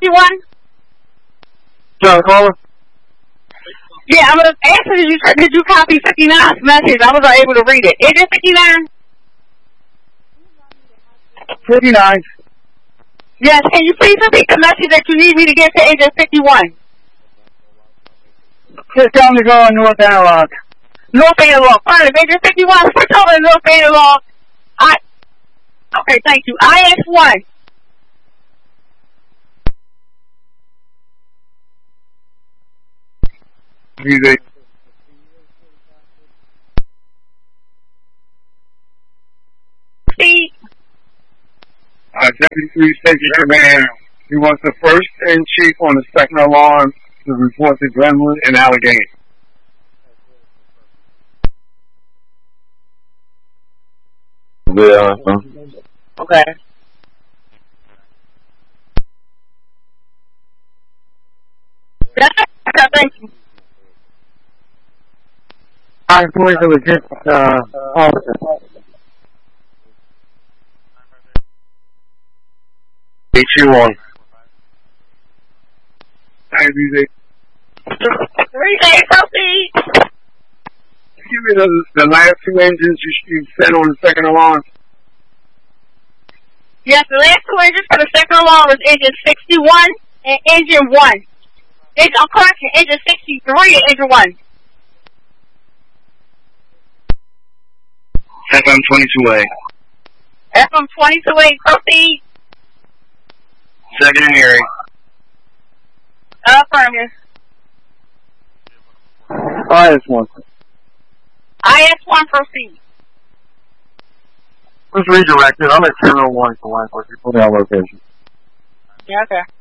51? John Caller? Yeah, I was asking you, did you copy 59's message? I was able to read it. Is it 59? 59. Yes, can you please repeat the message that you need me to get to Agent 51? Just tell him to go on North Analog. North Analog. Alright, Agent 51, switch over to North Analog. Okay, thank you. IS1. Music. Speed. Deputy 3 Station Command. He wants the first in chief on the second alarm to report to Gremlin and Allegheny. Yeah. Okay. Thank you. I'm going to legit officer. H1. Hi, music. 3 days, proceed. Give me the last two engines you set on the second alarm. Yes, the last two engines for the second alarm was engine 61 and engine 1. I'm correcting, engine 63 and engine 1. FM22A. FM22A, proceed. Second and hearing. Affirmative. IS1. IS1, proceed. Let's redirect it. I'm at Terminal 1 for line for people down location. Yeah, okay.